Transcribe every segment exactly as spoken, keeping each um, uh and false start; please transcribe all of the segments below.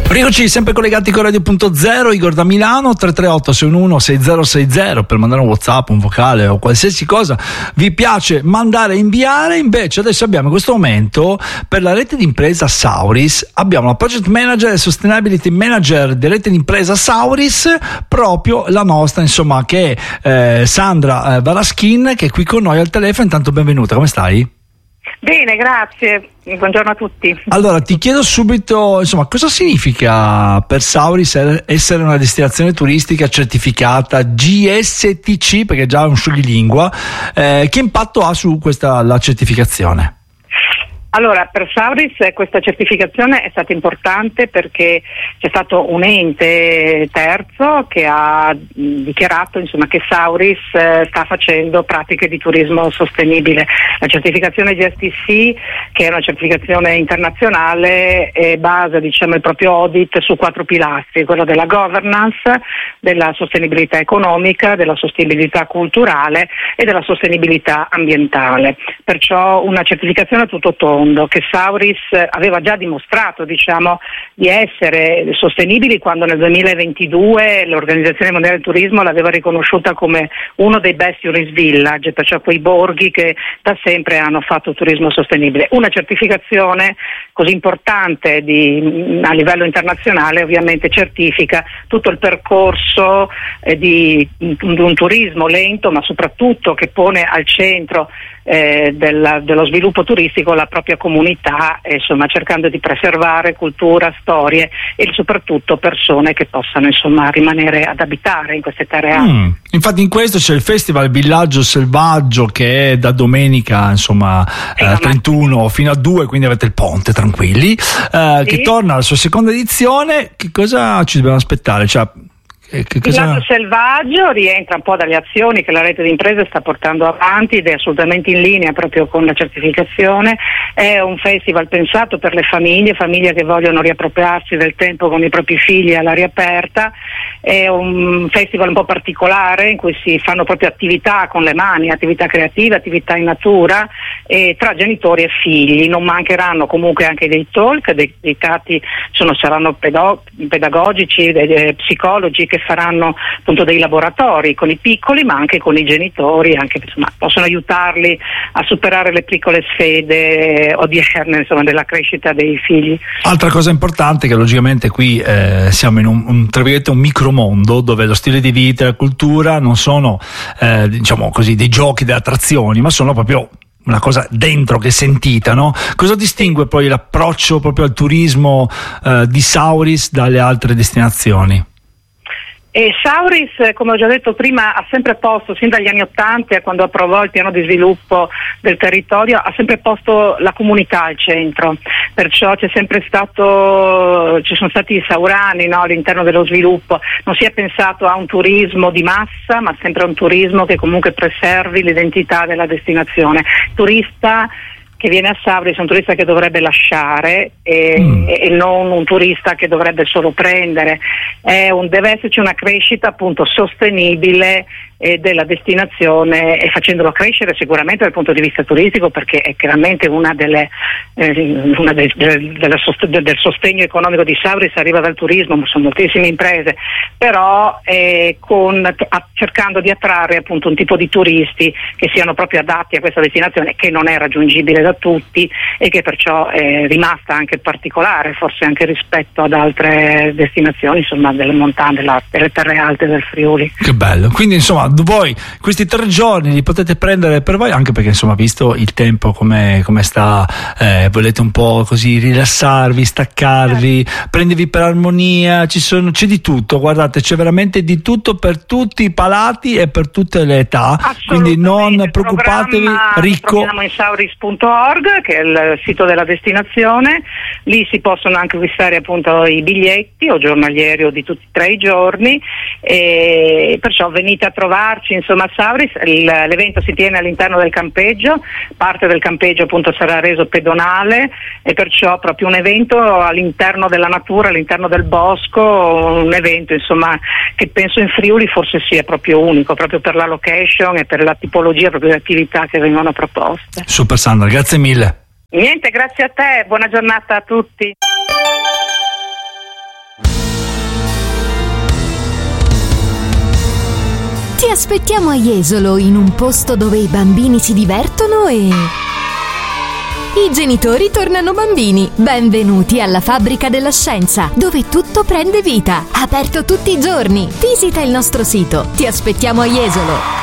Ricoci, sempre collegati con Radio Punto Zero, Igor da Milano, tre tre otto sei uno uno sei zero sei zero per mandare un WhatsApp, un vocale o qualsiasi cosa vi piace mandare e inviare. Invece adesso abbiamo in questo momento per la rete d'impresa Sauris, abbiamo la Project Manager e Sustainability Manager di rete d'impresa Sauris, proprio la nostra, insomma, che è eh, Sandra eh, Varaschin, che è qui con noi al telefono. Intanto benvenuta, come stai? Bene, grazie, buongiorno a tutti. Allora, ti chiedo subito, insomma, cosa significa per Sauris essere una destinazione turistica certificata G S T C, perché è già un scioglilingua, eh, che impatto ha su questa la certificazione? Allora, per Sauris questa certificazione è stata importante perché c'è stato un ente terzo che ha dichiarato, insomma, che Sauris sta facendo pratiche di turismo sostenibile. La certificazione G S T C, che è una certificazione internazionale, eh, basa, diciamo, il proprio audit su quattro pilastri: quello della governance, della sostenibilità economica, della sostenibilità culturale e della sostenibilità ambientale. Perciò una certificazione a tutto tondo, che Sauris aveva già dimostrato, diciamo, di essere sostenibili quando nel duemilaventidue l'Organizzazione Mondiale del Turismo l'aveva riconosciuta come uno dei best tourist village, perciò quei borghi che da sempre hanno fatto turismo sostenibile. Una certificazione così importante di, a livello internazionale ovviamente certifica tutto il percorso eh, di, di un turismo lento, ma soprattutto che pone al centro eh, della, dello sviluppo turistico la propria comunità, eh, insomma, cercando di preservare cultura, storie e soprattutto persone che possano, insomma, rimanere ad abitare in queste terre. Mm. Infatti in questo c'è il festival Villaggio Selvaggio, che è da domenica, insomma, eh, trentuno fino a due, quindi avete il ponte, tranquilli, eh, sì. Che torna alla sua seconda edizione. Che cosa ci dobbiamo aspettare? Cioè, Il Villaggio Selvaggio rientra un po' dalle azioni che la rete di imprese sta portando avanti ed è assolutamente in linea proprio con la certificazione. È un festival pensato per le famiglie, famiglie che vogliono riappropriarsi del tempo con i propri figli all'aria aperta. È un festival un po' particolare in cui si fanno proprio attività con le mani, attività creative, attività in natura, e tra genitori e figli. Non mancheranno comunque anche dei talk dedicati, sono, saranno pedo- pedagogici, dei psicologi che faranno appunto dei laboratori con i piccoli, ma anche con i genitori, anche, insomma, possono aiutarli a superare le piccole sfide odierne, insomma, della crescita dei figli. Altra cosa importante è che logicamente qui eh, siamo in un, un, tra virgolette, un micromondo dove lo stile di vita e la cultura non sono eh, diciamo così dei giochi, delle attrazioni, ma sono proprio una cosa dentro, che è sentita, no? Cosa distingue poi l'approccio proprio al turismo eh, di Sauris dalle altre destinazioni? E Sauris, come ho già detto prima, ha sempre posto, sin dagli anni Ottanta, quando approvò il piano di sviluppo del territorio, ha sempre posto la comunità al centro. Perciò c'è sempre stato, ci sono stati i saurani, no, all'interno dello sviluppo. Non si è pensato a un turismo di massa, ma sempre a un turismo che comunque preservi l'identità della destinazione. Turista che viene a Sauris è un turista che dovrebbe lasciare e, mm. e non un turista che dovrebbe solo prendere. È un, deve esserci una crescita appunto sostenibile eh, della destinazione, e facendolo crescere sicuramente dal punto di vista turistico, perché è chiaramente una delle eh, una de, de, della sost- de, del sostegno economico di Sauris arriva dal turismo, ma sono moltissime imprese, però eh, con, a, cercando di attrarre appunto un tipo di turisti che siano proprio adatti a questa destinazione, che non è raggiungibile da tutti e che perciò è rimasta anche particolare, forse anche rispetto ad altre destinazioni, insomma, delle montagne, della, delle terre alte del Friuli. Che bello. Quindi, insomma, voi questi tre giorni li potete prendere per voi, anche perché, insomma, visto il tempo come, come sta, eh, volete un po' così rilassarvi, staccarvi, eh. prendervi per armonia, ci sono, c'è di tutto, guardate, c'è veramente di tutto per tutti i palati e per tutte le età, quindi non preoccupatevi. Ricco. Troviamo in sauris punto org, che è il sito della destinazione. Lì si possono anche acquistare appunto i biglietti o giornalieri o di tutti e tre i giorni, e perciò venite a trovarci, insomma, a Sauris. Il, l'evento si tiene all'interno del campeggio, parte del campeggio appunto sarà reso pedonale, e perciò proprio un evento all'interno della natura, all'interno del bosco, un evento, insomma, che penso in Friuli forse sia proprio unico, proprio per la location e per la tipologia proprio di attività che vengono proposte. Super Sandra, grazie mille. Niente, grazie a te, buona giornata a tutti. Ti aspettiamo a Jesolo, in un posto dove i bambini si divertono e i genitori tornano bambini. Benvenuti alla Fabbrica della Scienza, dove tutto prende vita. Aperto tutti i giorni. Visita il nostro sito. Ti aspettiamo a Jesolo.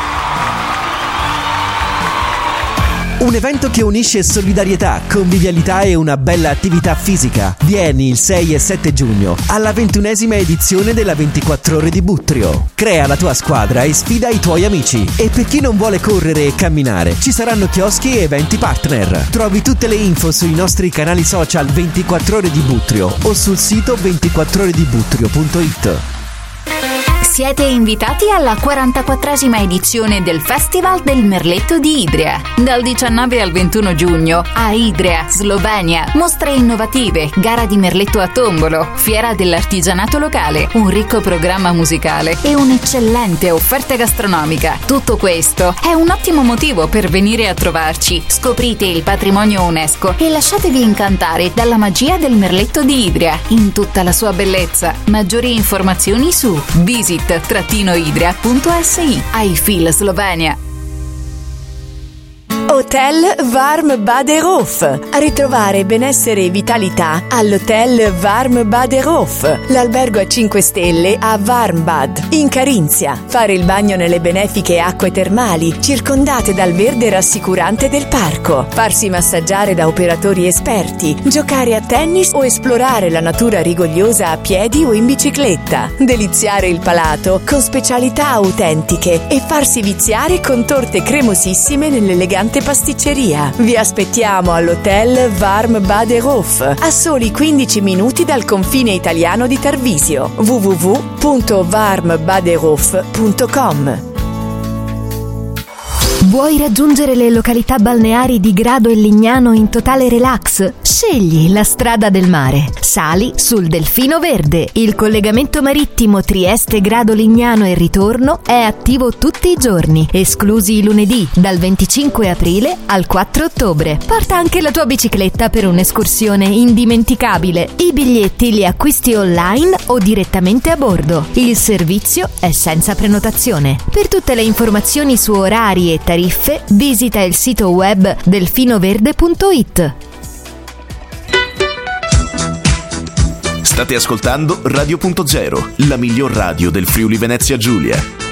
Un evento che unisce solidarietà, convivialità e una bella attività fisica. Vieni il sei e sette giugno alla ventunesima edizione della ventiquattro ore di Buttrio. Crea la tua squadra e sfida i tuoi amici. E per chi non vuole correre e camminare, ci saranno chioschi e eventi partner. Trovi tutte le info sui nostri canali social ventiquattro ore di Buttrio o sul sito ventiquattro ore di buttrio punto it. Siete invitati alla quarantaquattresima edizione del Festival del Merletto di Idria. Dal diciannove al ventuno giugno a Idria, Slovenia. Mostre innovative, gara di merletto a tombolo, fiera dell'artigianato locale, un ricco programma musicale e un'eccellente offerta gastronomica. Tutto questo è un ottimo motivo per venire a trovarci. Scoprite il patrimonio UNESCO e lasciatevi incantare dalla magia del merletto di Idria in tutta la sua bellezza. Maggiori informazioni su visit idria punto si. I feel Slovenia. Hotel Warm Baderhof. A ritrovare benessere e vitalità all'Hotel Warm Baderhof, l'albergo a cinque stelle a Warmbad, in Carinzia. Fare il bagno nelle benefiche acque termali, circondate dal verde rassicurante del parco. Farsi massaggiare da operatori esperti, giocare a tennis o esplorare la natura rigogliosa a piedi o in bicicletta. Deliziare il palato con specialità autentiche e farsi viziare con torte cremosissime nell'elegante pasticceria. Vi aspettiamo all'Hotel Warm Baderhof, a soli quindici minuti dal confine italiano di Tarvisio. w w w punto warm baderhof punto com. Vuoi raggiungere le località balneari di Grado e Lignano in totale relax? Scegli la strada del mare. Sali sul Delfino Verde. Il collegamento marittimo Trieste-Grado-Lignano e ritorno è attivo tutti i giorni, esclusi i lunedì, dal venticinque aprile al quattro ottobre. Porta anche la tua bicicletta per un'escursione indimenticabile. I biglietti li acquisti online o direttamente a bordo. Il servizio è senza prenotazione. Per tutte le informazioni su orari e tariffe, visita il sito web delfinoverde punto it. State ascoltando Radio Punto Zero, la miglior radio del Friuli Venezia Giulia.